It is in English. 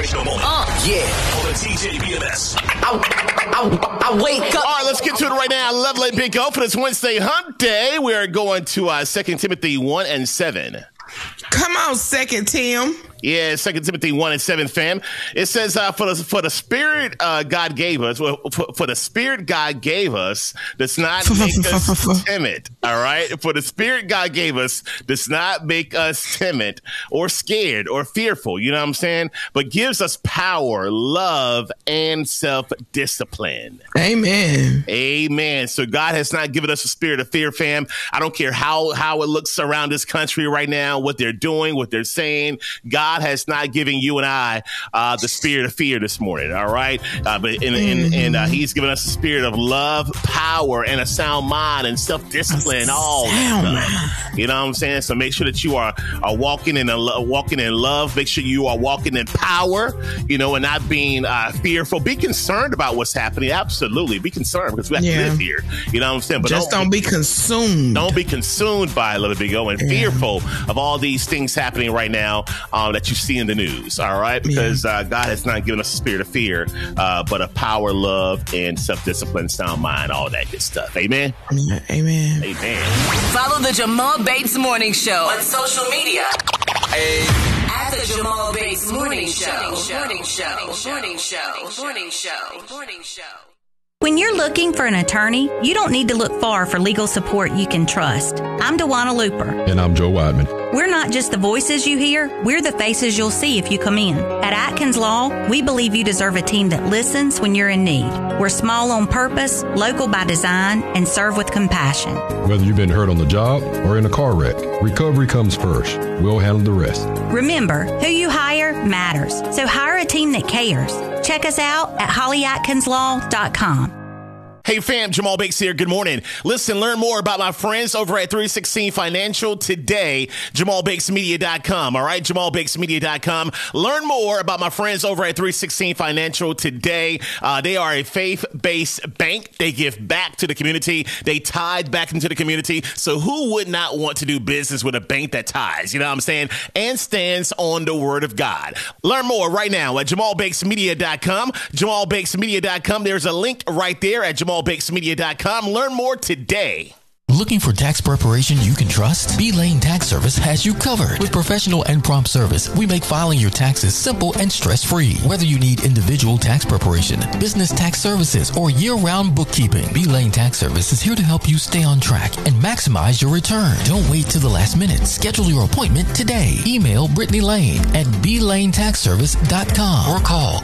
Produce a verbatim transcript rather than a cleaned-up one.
Inspirational moment. Uh, yeah. On the T J B M S. I, I, I wake up. All right, let's get to it right now. Lovely Big O for this Wednesday Hump Day. We are going to uh, Second Timothy one and seven. Come on, Second Tim. Yeah, Second Timothy one and seven, fam. It says, uh, for the for the Spirit uh, God gave us, well, for, for the Spirit God gave us does not make us timid. All right, for the Spirit God gave us does not make us timid or scared or fearful. You know what I'm saying? But gives us power, love, and self-discipline. Amen. Amen. So God has not given us a spirit of fear, fam. I don't care how how it looks around this country right now, what they're doing, what they're saying. God God has not given you and I uh, the spirit of fear this morning, all right? Uh, but in, in, in, uh, he's given us a spirit of love, power, and a sound mind and self-discipline, all that stuff. You know what I'm saying? So make sure that you are, are walking in a, walking in love. Make sure you are walking in power, you know, and not being uh, fearful. Be concerned about what's happening. Absolutely. Be concerned because we have yeah. to live here. You know what I'm saying? But Just don't, don't be consumed. Don't be consumed by a little bit go and yeah. fearful of all these things happening right now um, that you see in the news, all right? Because yeah. uh, God has not given us a spirit of fear, uh, but a power, love, and self-discipline, sound mind, all that good stuff. Amen? Amen. Amen. Amen. Follow the Jamal Bates Morning Show on social media. Hey. At the Jamal Bates Morning Show. Morning Show. Morning Show. Morning Show. Morning Show. When you're looking for an attorney, you don't need to look far for legal support you can trust. I'm DeWanna Looper. And I'm Joe Weidman. We're not just the voices you hear, we're the faces you'll see if you come in. At Atkins Law, we believe you deserve a team that listens when you're in need. We're small on purpose, local by design, and serve with compassion. Whether you've been hurt on the job or in a car wreck, recovery comes first. We'll handle the rest. Remember, who you hire matters, so hire a team that cares. Check us out at holly atkins law dot com. Hey fam, Jamal Bates here. Good morning. Listen, learn more about my friends over at three sixteen Financial today, jamal bakes media dot com. All right, jamal bakes media dot com. Learn more about my friends over at three sixteen Financial today. Uh, they are a faith-based bank. They give back to the community. They tithe back into the community. So who would not want to do business with a bank that tithes, you know what I'm saying, and stands on the word of God? Learn more right now at jamal bakes media dot com, jamal bakes media dot com. There's a link right there at jamal bakes media dot com. Learn more today. Looking for tax preparation you can trust? B-Lane Tax Service has you covered. With professional and prompt service, we make filing your taxes simple and stress-free. Whether you need individual tax preparation, business tax services, or year-round bookkeeping, B-Lane Tax Service is here to help you stay on track and maximize your return. Don't wait till the last minute. Schedule your appointment today. Email Brittany Lane at b lane tax service dot com or call